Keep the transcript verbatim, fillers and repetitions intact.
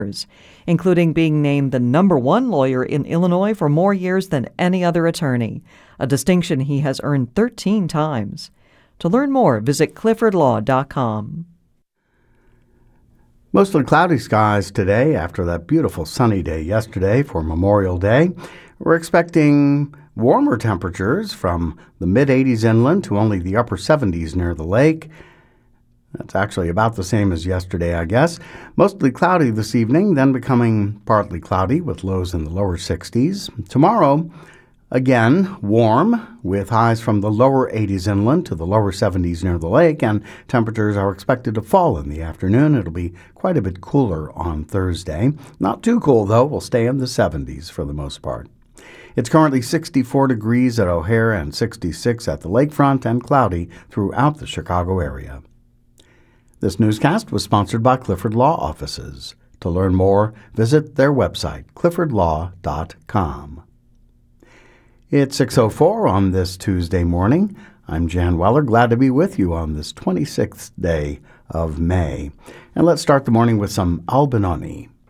including being named the number one lawyer in Illinois for more years than any other attorney, a distinction he has earned thirteen times. To learn more, visit clifford law dot com. Mostly cloudy skies today after that beautiful sunny day yesterday for Memorial Day. We're expecting warmer temperatures from the mid-eighties inland to only the upper seventies near the lake. That's actually about the same as yesterday, I guess. Mostly cloudy this evening, then becoming partly cloudy with lows in the lower sixties. Tomorrow, again, warm with highs from the lower eighties inland to the lower seventies near the lake, and temperatures are expected to fall in the afternoon. It'll be quite a bit cooler on Thursday. Not too cool, though. We'll stay in the seventies for the most part. It's currently sixty-four degrees at O'Hare and sixty-six at the lakefront and cloudy throughout the Chicago area. This newscast was sponsored by Clifford Law Offices. To learn more, visit their website, clifford law dot com. It's six oh four on this Tuesday morning. I'm Jan Weller, glad to be with you on this twenty-sixth day of May. And let's start the morning with some Al Benoni.